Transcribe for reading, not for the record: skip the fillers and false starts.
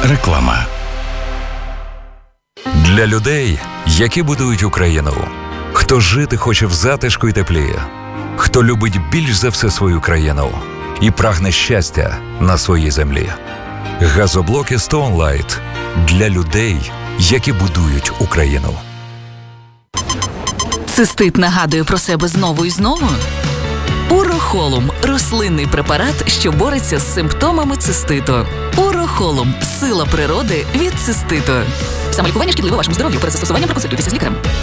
Реклама. Для людей, які будують Україну. Хто жити хоче в затишку і теплі. Хто любить більш за все свою країну і прагне щастя на своїй землі. Газоблоки Stone Light для людей, які будують Україну. Цистит нагадує про себе знову і знову? Урохолум – рослинний препарат, що бореться з симптомами циститу. Урохолум – сила природи від циститу. Самолікування шкідливо вашому здоров'ю. Перед застосуванням проконсультуйтеся з лікарем.